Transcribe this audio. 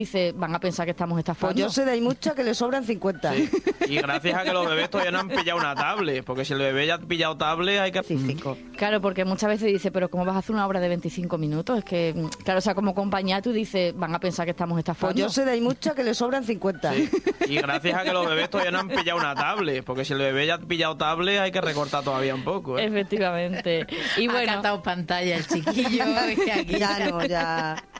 Dice, van a pensar que estamos estafando. Pues yo sé de hay muchas que le sobran 50. Sí. Y gracias a que los bebés todavía no han pillado una tablet, porque si el bebé ya ha pillado tablet hay que... Específico. Claro, porque muchas veces dice, pero ¿cómo vas a hacer una obra de 25 minutos? Es que, claro, o sea, como compañía tú dices, van a pensar que estamos estafando. Pues yo sé de hay muchas que le sobran 50. Sí. Y gracias a que los bebés todavía no han pillado una tablet, porque si el bebé ya ha pillado tablet hay que recortar todavía un poco, ¿eh? Efectivamente. Y Ha bueno, catado pantalla el chiquillo. Es que aquí Ya no, ya...